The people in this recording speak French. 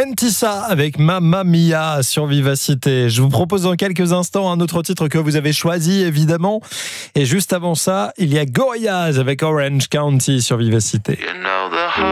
Mentissa avec Mamma Mia sur Vivacité. Je vous propose dans quelques instants un autre titre que vous avez choisi, évidemment. Et juste avant ça, il y a Gorillaz avec Orange County sur Vivacité.